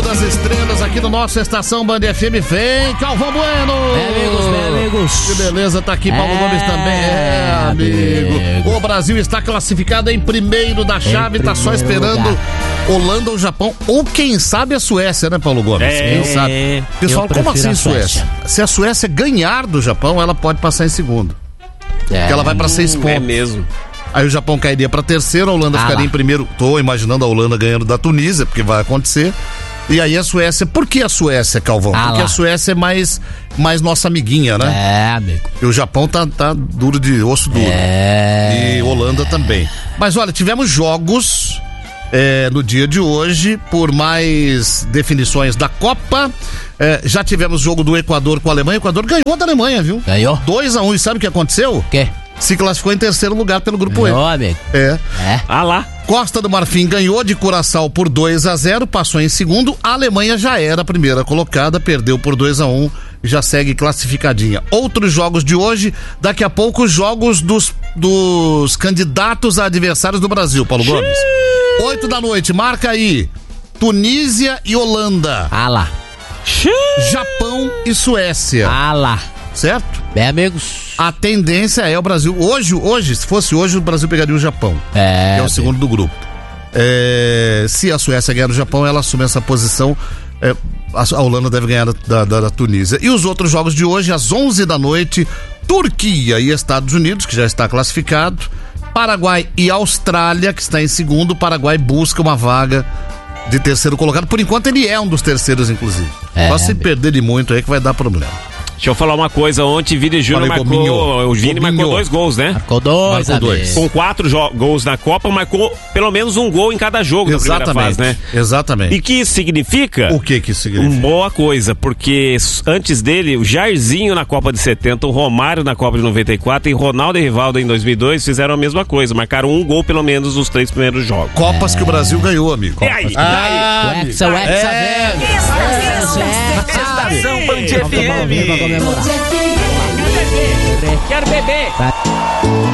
das estrelas aqui no nosso Estação Band FM. Vem, Calvão Bueno! Bem, amigos. Que beleza, tá aqui Paulo Gomes também. Amigo. O Brasil está classificado em primeiro da chave, tá só esperando Holanda ou Japão, ou quem sabe a Suécia, né, Paulo Gomes? Quem sabe? Pessoal, como assim Suécia? Se a Suécia ganhar do Japão, ela pode passar em segundo. Porque ela vai pra 6 pontos. É mesmo. Aí o Japão cairia pra terceiro, a Holanda ficaria em primeiro. Tô imaginando a Holanda ganhando da Tunísia, porque vai acontecer. E aí a Suécia, por que a Suécia, Calvão? Porque a Suécia é mais nossa amiguinha, né? É, amigo. E o Japão tá duro de osso duro. E Holanda também. Mas olha, tivemos jogos no dia de hoje, por mais definições da Copa. Já tivemos jogo do Equador com a Alemanha. O Equador ganhou da Alemanha, viu? Ganhou? 2-1. E sabe o que aconteceu? O quê? Se classificou em terceiro lugar pelo grupo E. Ganhou, amigo. Ah lá. Costa do Marfim ganhou de Curaçao por 2-0, passou em segundo. A Alemanha já era a primeira colocada, perdeu por 2-1 e já segue classificadinha. Outros jogos de hoje, daqui a pouco os jogos dos candidatos a adversários do Brasil, Paulo Gomes. 8 da noite, marca aí. Tunísia e Holanda. Ah lá. Japão e Suécia. Ah lá. Certo? Bem, amigos. A tendência é o Brasil. Hoje, se fosse hoje, o Brasil pegaria o Japão. Que é o segundo do grupo. Se a Suécia ganhar o Japão, ela assume essa posição. A Holanda deve ganhar da Tunísia. E os outros jogos de hoje, às 11 da noite, Turquia e Estados Unidos, que já está classificado. Paraguai e Austrália, que está em segundo. O Paraguai busca uma vaga de terceiro colocado. Por enquanto, ele é um dos terceiros, inclusive. Só se perder de muito aí que vai dar problema. Deixa eu falar uma coisa, ontem Vini Júnior marcou, o Vini marcou 2 gols, né? Marcou dois. Com 4 gols na Copa, marcou pelo menos um gol em cada jogo na primeira fase, né? Exatamente. E que isso significa? O que isso significa? Boa coisa, porque antes dele, o Jairzinho na Copa de 70, o Romário na Copa de 94 e Ronaldo e Rivaldo em 2002 fizeram a mesma coisa, marcaram um gol pelo menos nos 3 primeiros jogos. Copas que o Brasil ganhou, amigo. E aí? O Hexa Estação Band FM. Quero beber.